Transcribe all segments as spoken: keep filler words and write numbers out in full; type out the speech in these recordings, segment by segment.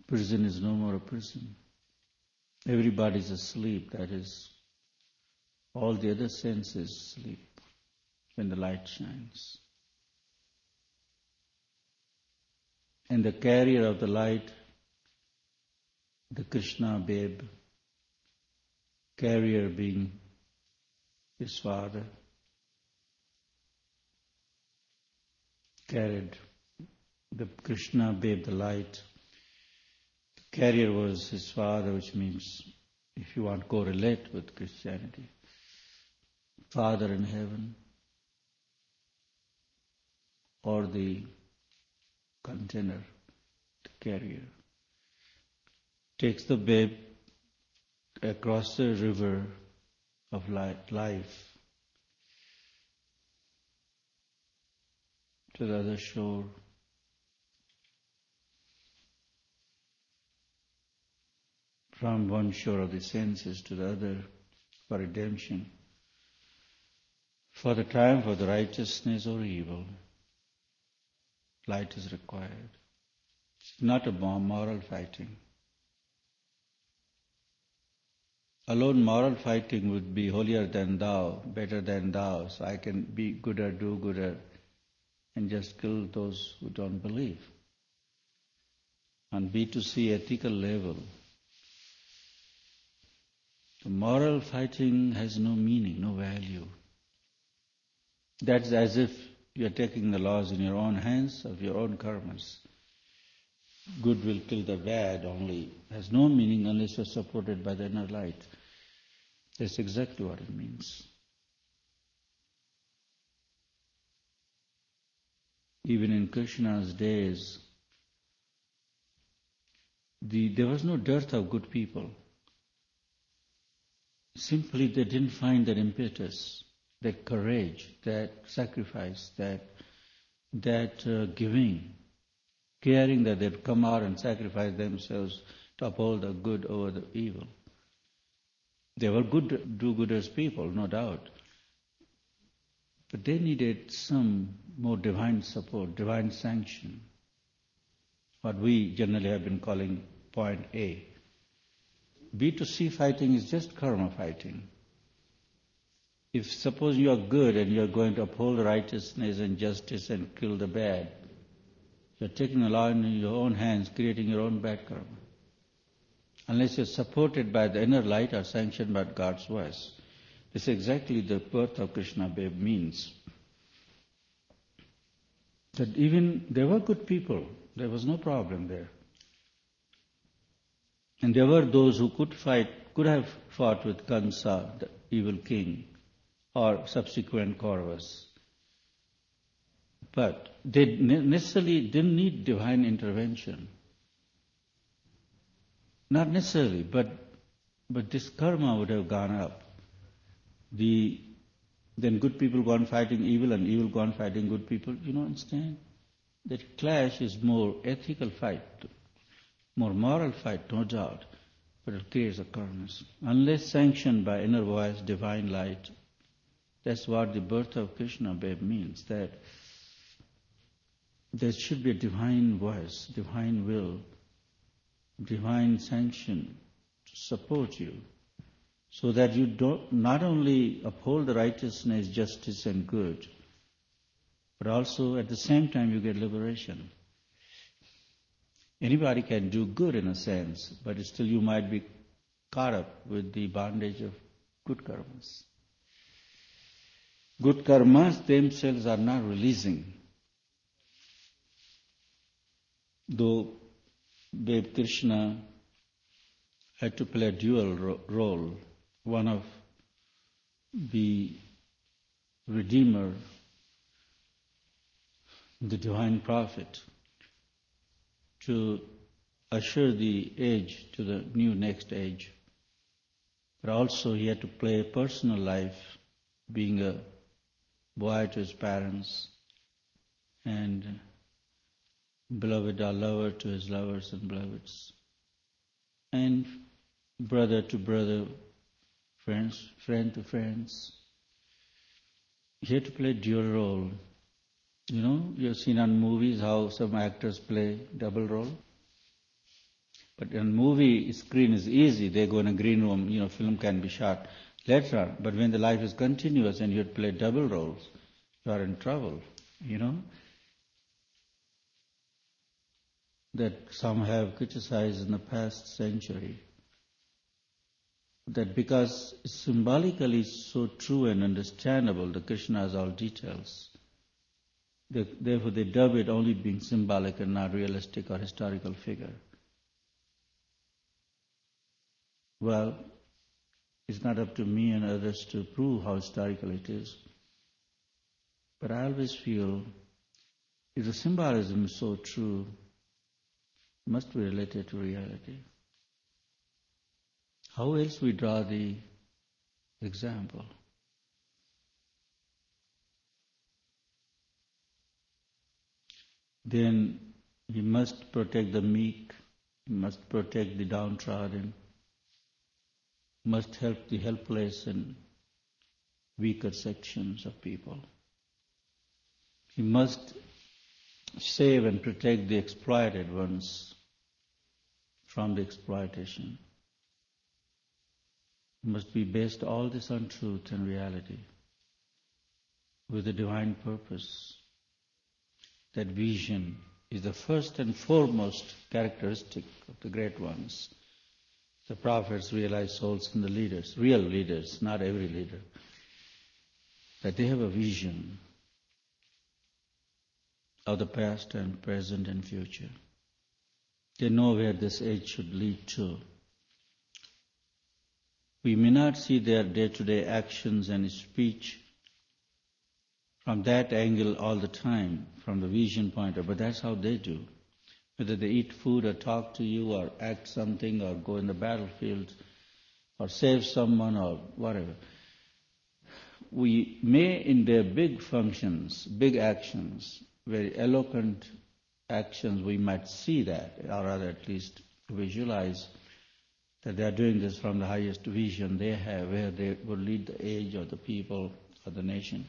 Prison is no more a prison. Everybody's asleep, that is, all the other senses sleep when the light shines. And the carrier of the light, the Krishna babe, carrier being his father, carried the Krishna babe, the light. The carrier was his father, which means, if you want to correlate with Christianity, Father in heaven, or the container, the carrier, takes the babe across the river of life to the other shore. From one shore of the senses to the other for redemption, for the triumph of the righteousness or evil. Light is required. It's not a moral fighting. Alone moral fighting would be holier than thou, better than thou, so I can be gooder, do gooder, and just kill those who don't believe. On B two C ethical level, the moral fighting has no meaning, no value. That's as if you are taking the laws in your own hands of your own karmas. Good will kill the bad only. Has no meaning unless you are supported by the inner light. That's exactly what it means. Even in Krishna's days, the, there was no dearth of good people. Simply they didn't find that impetus, that courage, that sacrifice, that that uh, giving, caring that they'd come out and sacrifice themselves to uphold the good over the evil. They were good do-gooders people, no doubt. But they needed some more divine support, divine sanction. What we generally have been calling point A. B two C fighting is just karma fighting. If suppose you are good and you are going to uphold righteousness and justice and kill the bad, you are taking the law in your own hands, creating your own bad karma. Unless you are supported by the inner light or sanctioned by God's voice. This is exactly the birth of Krishna babe means. That even there were good people, there was no problem there. And there were those who could fight, could have fought with Kansa, the evil king, or subsequent Kauravas. But they necessarily didn't need divine intervention. Not necessarily, but but this karma would have gone up. The then good people go on fighting evil and evil go on fighting good people. You know, understand? That clash is more ethical fight, more moral fight, no doubt, but it creates a karmas. Unless sanctioned by inner voice, divine light, that's what the birth of Krishna babe means, that there should be a divine voice, divine will, divine sanction to support you, so that you don't not only uphold the righteousness, justice and good, but also at the same time you get liberation. Anybody can do good in a sense, but still you might be caught up with the bondage of good karmas. Good karmas themselves are not releasing. Though Babe Krishna had to play a dual ro- role, one of the Redeemer, the divine prophet, to usher the age to the new next age. But also he had to play a personal life, being a boy to his parents and beloved or lover to his lovers and beloveds, and brother to brother, friends, friend to friends. He had to play dual role. You know, you've seen on movies how some actors play double role. But in movie screen is easy. They go in a green room, you know, film can be shot later on. But when the life is continuous and you play double roles, you are in trouble, you know. That some have criticized in the past century. That because it's symbolically so true and understandable, the Krishna has all details. They, therefore they dub it only being symbolic and not realistic or historical figure. Well, it's not up to me and others to prove how historical it is. But I always feel if the symbolism is so true, it must be related to reality. How else we draw the example? Then we must protect the meek, we must protect the downtrodden, must help the helpless and weaker sections of people. He must save and protect the exploited ones from the exploitation. He must be based all this on truth and reality with a divine purpose. That vision is the first and foremost characteristic of the great ones. The prophets realize souls in the leaders, real leaders, not every leader, that they have a vision of the past and present and future. They know where this age should lead to. We may not see their day-to-day actions and speech from that angle all the time, from the vision point of view, but that's how they do. Whether they eat food or talk to you or act something or go in the battlefield or save someone or whatever. We may in their big functions, big actions, very eloquent actions, we might see that, or rather at least visualize that they are doing this from the highest vision they have, where they will lead the age or the people or the nation.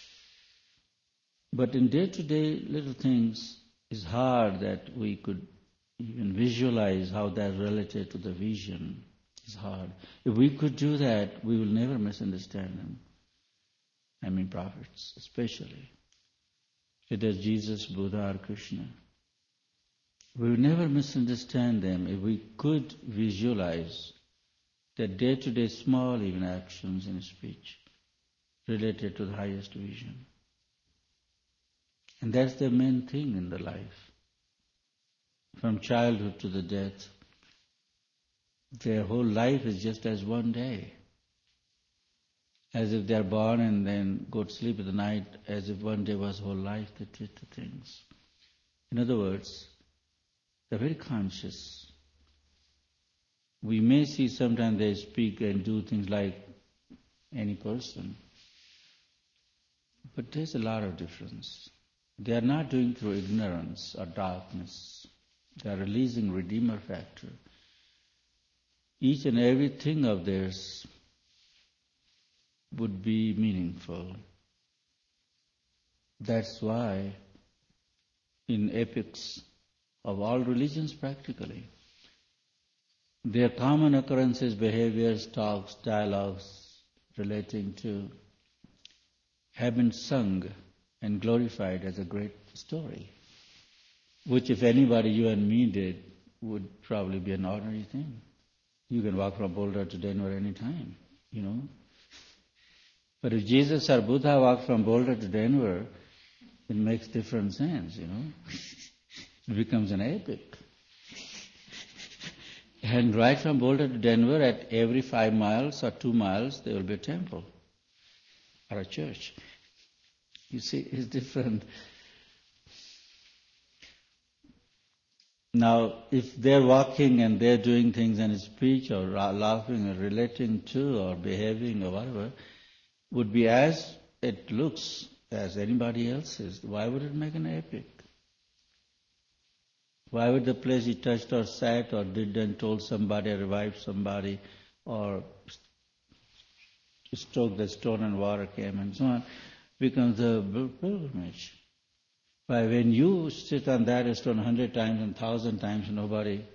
But in day-to-day little things, it's hard that we could even visualize how that related to the vision. It's hard. If we could do that, we will never misunderstand them. I mean prophets, especially. Whether Jesus, Buddha, or Krishna. We will never misunderstand them if we could visualize their day-to-day small even actions in speech related to the highest vision. And that's the main thing in the life. From childhood to the death, their whole life is just as one day. As if they are born and then go to sleep at the night, as if one day was whole life they did the things. In other words, they're very conscious. We may see sometimes they speak and do things like any person, but there's a lot of difference. They are not doing through ignorance or darkness. They are releasing Redeemer factor. Each and everything of theirs would be meaningful. That's why in epics of all religions practically, their common occurrences, behaviors, talks, dialogues relating to have been sung and glorified as a great story, which if anybody, you and me did, would probably be an ordinary thing. You can walk from Boulder to Denver any time, you know. But if Jesus or Buddha walked from Boulder to Denver, it makes different sense, you know. It becomes an epic. And right from Boulder to Denver, at every five miles or two miles, there will be a temple or a church. You see, it's different. Now, if they're walking and they're doing things in speech or laughing or relating to or behaving or whatever, would be as it looks as anybody else's, why would it make an epic? Why would the place he touched or sat or did and told somebody or revived somebody or stroked the stone and water came and so on, becomes a pilgrimage? Why, when you sit on that stone a hundred times and thousand times, nobody